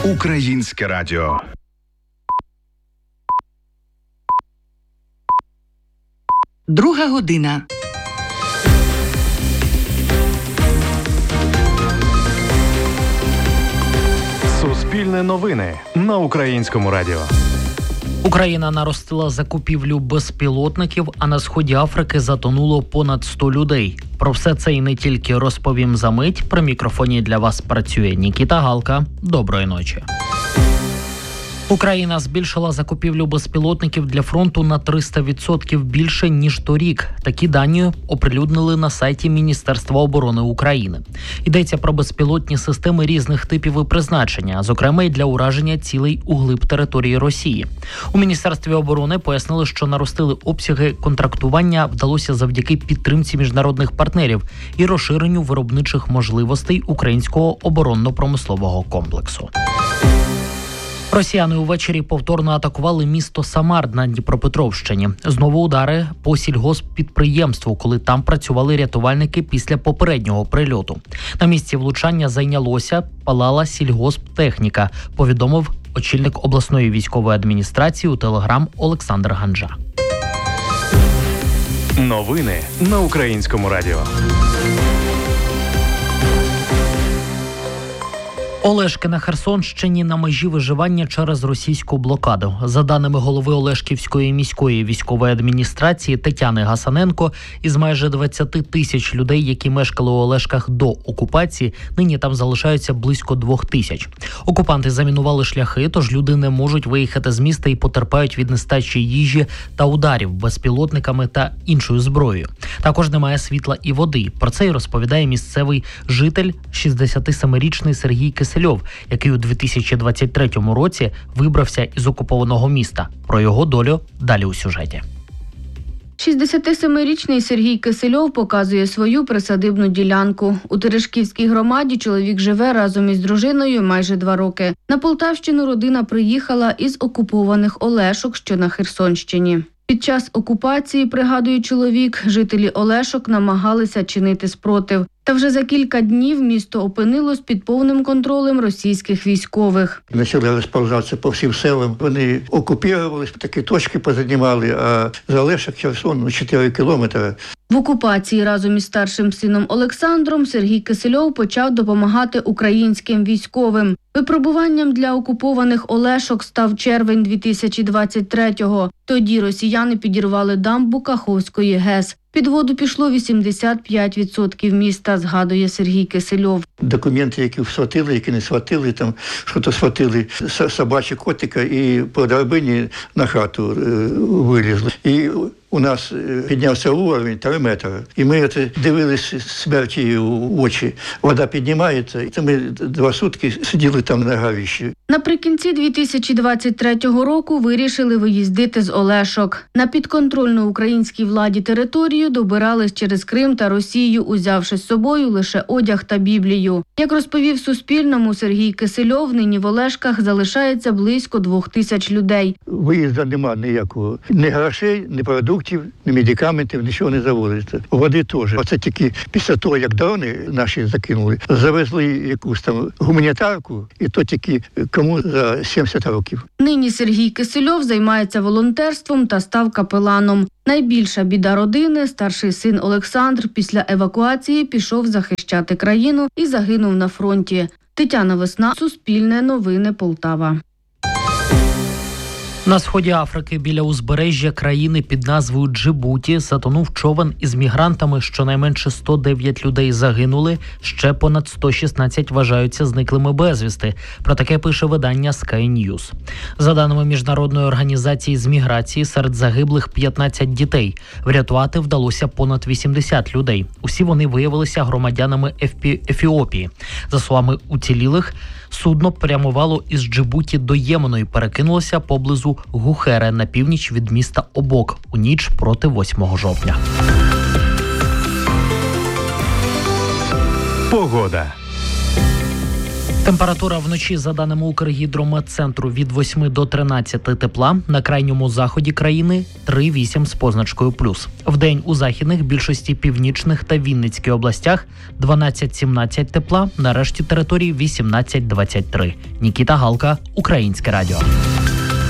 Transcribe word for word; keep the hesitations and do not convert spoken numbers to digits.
Українське радіо. Друга година. Суспільне новини на Українському радіо. Україна наростила закупівлю безпілотників, а на сході Африки затонуло понад сто людей. Про все це і не тільки розповім за мить. При мікрофоні для вас працює Нікіта Галка. Доброї ночі. Україна збільшила закупівлю безпілотників для фронту на триста відсотків більше, ніж торік. Такі дані оприлюднили на сайті Міністерства оборони України. Йдеться про безпілотні системи різних типів і призначення, зокрема й для ураження цілей углиб території Росії. У Міністерстві оборони пояснили, що наростили обсяги контрактування вдалося завдяки підтримці міжнародних партнерів і розширенню виробничих можливостей українського оборонно-промислового комплексу. Росіяни увечері повторно атакували місто Самар на Дніпропетровщині. Знову удари по сільгосппідприємству, коли там працювали рятувальники після попереднього прильоту. На місці влучання зайнялося, палала сільгосптехніка, повідомив очільник обласної військової адміністрації у Телеграм Олександр Ганжа. Новини на Українському радіо. Олешки на Херсонщині на межі виживання через російську блокаду. За даними голови Олешківської міської військової адміністрації Тетяни Гасаненко, із майже двадцять тисяч людей, які мешкали у Олешках до окупації, нині там залишаються близько двох тисяч. Окупанти замінували шляхи, тож люди не можуть виїхати з міста і потерпають від нестачі їжі та ударів безпілотниками та іншою зброєю. Також немає світла і води. Про це й розповідає місцевий житель, шістдесятисемирічний Сергій Кисельов, який у дві тисячі двадцять третьому році вибрався із окупованого міста. Про його долю далі у сюжеті. шістдесятисемирічний Сергій Кисельов показує свою присадибну ділянку. У Терешківській громаді чоловік живе разом із дружиною майже два роки. На Полтавщину родина приїхала із окупованих Олешок, що на Херсонщині. Під час окупації, пригадує чоловік, жителі Олешок намагалися чинити спротив. Та вже за кілька днів місто опинилось під повним контролем російських військових. Почали розповзатися по всім селам. Вони окупувалися, такі точки позанімали, а за Олешок Херсон ну, чотири кілометри. В окупації разом із старшим сином Олександром Сергій Кисельов почав допомагати українським військовим. Випробуванням для окупованих Олешок став червень дві тисячі двадцять третього. Тоді росіяни підірвали дамбу Каховської ГЕС. Під воду пішло вісімдесят п'ять відсотків міста, згадує Сергій Кисельов. Документи, які схватили, які не схватили, там що-то схватили, собачі котика і по драбині на хату е, вилізли. І у нас піднявся уровень три метри. І ми дивилися смерті в очі. Вода піднімається, і ми два сутки сиділи там на горищі. Наприкінці дві тисячі двадцять третього року вирішили виїздити з Олешок. На підконтрольну українській владі територію добирались через Крим та Росію, узявши з собою лише одяг та Біблію. Як розповів Суспільному Сергій Кисельов, нині в Олешках залишається близько двох тисяч людей. Виїзду нема ніякого. Ні грошей, ні продуктів, ні медикаментів, нічого не завозиться. Води теж. Оце тільки після того, як дрони наші закинули, завезли якусь там гуманітарку, і то тільки кому за сімдесят років. Нині Сергій Кисельов займається волонтерством та став капеланом. Найбільша біда родини – старший син Олександр після евакуації пішов захищати країну і загинув на фронті. Тетяна Весна, Суспільне новини, Полтава. На сході Африки біля узбережжя країни під назвою Джибуті затонув човен із мігрантами. Щонайменше сто дев'ять людей загинули, ще понад сто шістнадцять вважаються зниклими безвісти. Про таке пише видання Sky News. За даними Міжнародної організації з міграції, серед загиблих п'ятнадцять дітей. Врятувати вдалося понад вісімдесят людей. Усі вони виявилися громадянами Ефі... Ефіопії. За словами уцілілих, судно прямувало із Джибуті до Ємену і перекинулося поблизу Гухере на північ від міста Обок у ніч проти восьмого жовтня. Погода. Температура вночі, за даними Укргідрометцентру, від восьми до тринадцяти тепла. На крайньому заході країни три-вісім з позначкою плюс. Вдень у західних, більшості північних та Вінницькій областях дванадцять-сімнадцять тепла. На решті території вісімнадцять-двадцять три. Нікіта Галка, Українське радіо.